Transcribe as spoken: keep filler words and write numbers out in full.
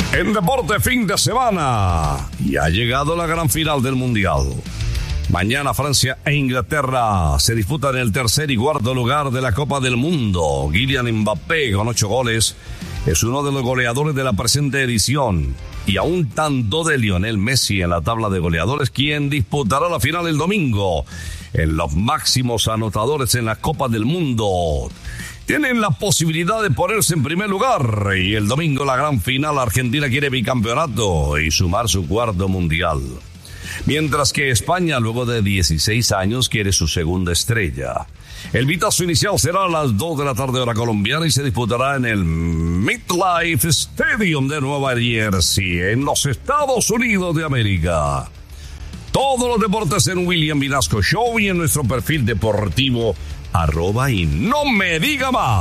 En deporte fin de semana, y ha llegado la gran final del Mundial. Mañana Francia e Inglaterra se disputan el tercer y cuarto lugar de la Copa del Mundo. Kylian Mbappé, con ocho goles, es uno de los goleadores de la presente edición. Y a un tanto de Lionel Messi en la tabla de goleadores, quien disputará la final el domingo. En los máximos anotadores en la Copa del Mundo tienen la posibilidad de ponerse en primer lugar. Y el domingo la gran final, Argentina quiere bicampeonato y sumar su cuarto mundial. Mientras que España, luego de dieciséis años, quiere su segunda estrella. El bitazo inicial será a las dos de la tarde hora colombiana y se disputará en el MetLife Stadium de Nueva Jersey, en los Estados Unidos de América. Todos los deportes en William Vinasco Show y en nuestro perfil deportivo, arroba y no me diga más.